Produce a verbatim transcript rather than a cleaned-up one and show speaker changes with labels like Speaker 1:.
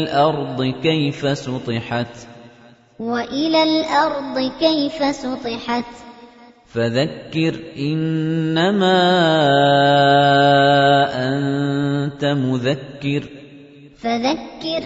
Speaker 1: الْأَرْضِ كَيْفَ سُطِحَتْ
Speaker 2: وَإِلَى الْأَرْضِ كَيْفَ سُطِحَتْ
Speaker 1: فَذَكِّرْ إِنَّمَا أَنتَ مُذَكِّرٌ
Speaker 2: فَذَكِّرْ